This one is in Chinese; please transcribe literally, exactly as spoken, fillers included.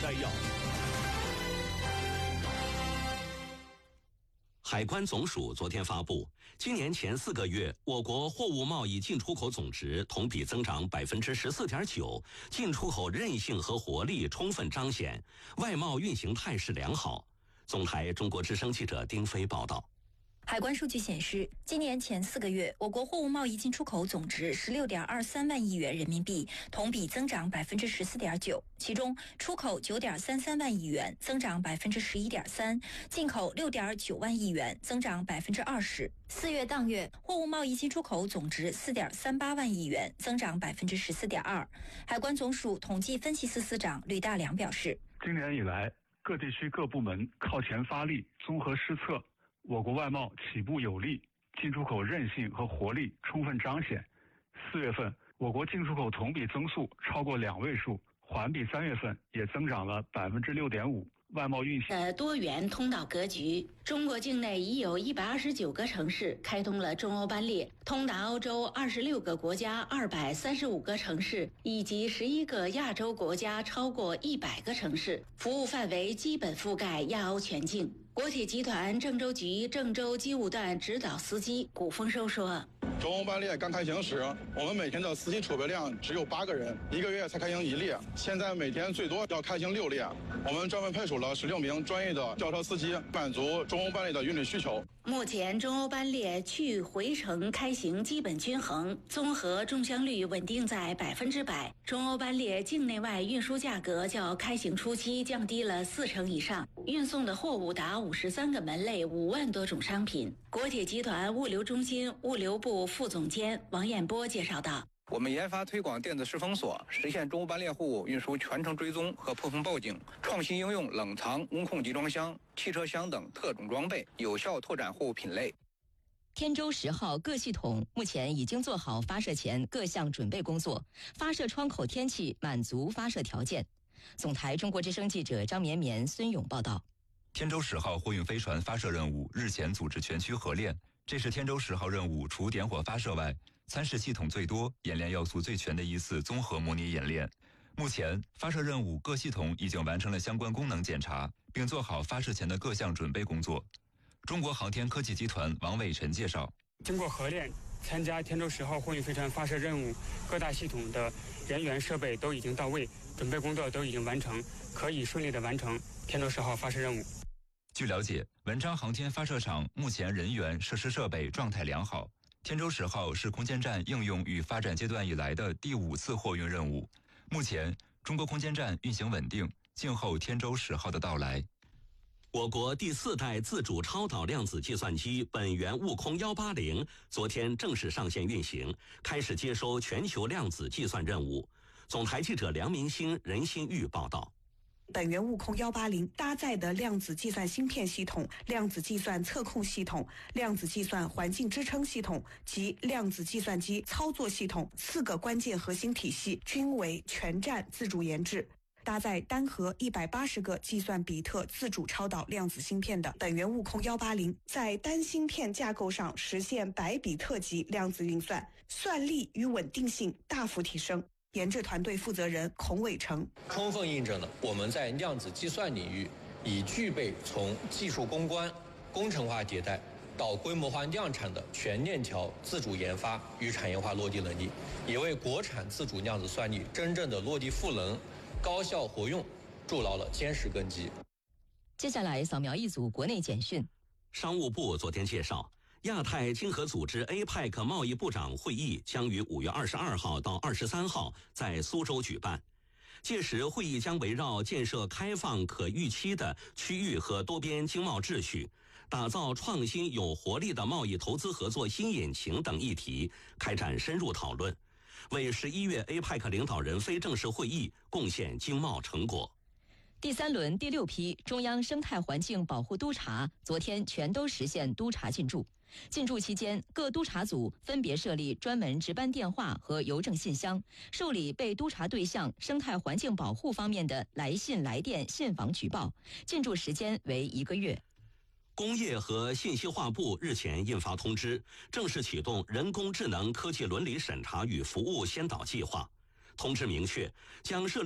摘要。海关总署昨天发布，今年前四个月，我国货物贸易进出口总值同比增长百分之十四点九，进出口韧性和活力充分彰显，外贸运行态势良好。总台中国之声记者丁飞报道。 海关数据显示，今年前四个月，我国货物贸易进出口总值十六点二三万亿元人民币，同比增长百分之十四点九。其中，出口九点三三万亿元，增长百分之十一点三；进口六点九万亿元，增长百分之二十。四月当月，货物贸易进出口总值四点三八万亿元，增长百分之十四点二。海关总署统计分析司司长吕大良表示， 今年以来，各地区各部门靠前发力，综合施策。我国外贸起步有力，进出口韧性和活力充分彰显。四月份，我国进出口同比增速超过两位数，环比三月份也增长了百分之六点五。外贸运行的多元通道格局，中国境内已有一百二十九个城市开通了中欧班列，通达欧洲二十六个国家二百三十五个城市，以及十一个亚洲国家超过一百个城市，服务范围基本覆盖亚欧全境。国铁集团郑州局郑州机务段指导司机古丰收说， 中欧班列刚开行时，我们每天的司机储备量只有八个人，一个月才开行一列。现在每天最多要开行六列，我们专门派出了十六名专业的轿车司机，满足中欧班列的运力需求。 目前中欧班列去回程开行基本均衡，综合中箱率稳定在百分之百。中欧班列境内外运输价格较开行初期降低了四成以上，运送的货物达五十三个门类，五万多种商品。国铁集团物流中心物流部副总监王彦波介绍道， 我们研发推广电子式封锁，实现中欧班列货物运输全程追踪和破风报警，创新应用冷藏温控集装箱、汽车厢等特种装备，有效拓展货物品类。 天舟十号各系统目前已经做好发射前各项准备工作，发射窗口天气满足发射条件。总台中国之声记者张绵绵、孙勇报道。 天舟十号货运飞船发射任务日前组织全区合练，这是天舟十号任务除点火发射外，参试系统最多、演练要素最全的一次综合模拟演练。目前，发射任务各系统已经完成了相关功能检查，并做好发射前的各项准备工作。中国航天科技集团王伟晨介绍， 经过合练，参加天舟十号货运飞船发射任务，各大系统的人员设备都已经到位，准备工作都已经完成，可以顺利的完成天舟十号发射任务。 据了解，文昌航天发射场目前人员、设施设备状态良好。天舟十号是空间站应用与发展阶段以来的第五次货运任务。目前，中国空间站运行稳定，静候天舟十号的到来。 我国第四代自主超导量子计算机本源悟空一八零昨天正式上线运行，开始接收全球量子计算任务。总台记者梁明星、任新玉报道。 本源悟空一八零搭载的量子计算芯片系统、量子计算测控系统、量子计算环境支撑系统及量子计算机操作系统四个关键核心体系均为全站自主研制。搭载单核一百八十个计算比特自主超导量子芯片的本源悟空一八零，在单芯片架构上实现百比特级量子运算，算力与稳定性大幅提升。研制团队负责人孔伟成， 充分印证了我们在量子计算领域已具备从技术攻关、工程化迭代到规模化量产的全链条自主研发与产业化落地能力，也为国产自主量子算力真正的落地赋能、高效活用筑牢了坚实根基。 接下来扫描一组国内简讯。 商务部昨天介绍，亚太经合组织 A P E C 贸易部长会议将于五月二十二号到二十三号在苏州举办。届时，会议将围绕建设开放可预期的区域和多边经贸秩序，打造创新有活力的贸易投资合作新引擎等议题开展深入讨论，为十一月 A P E C 领导人非正式会议贡献经贸成果。 第三轮第六批中央生态环境保护督察昨天全都实现督查进驻。进驻期间，各督查组分别设立专门值班电话和邮政信箱，受理被督查对象生态环境保护方面的来信、来电、信访举报。进驻时间为一个月。 工业和信息化部日前印发通知，正式启动人工智能科技伦理审查与服务先导计划。通知明确，将设立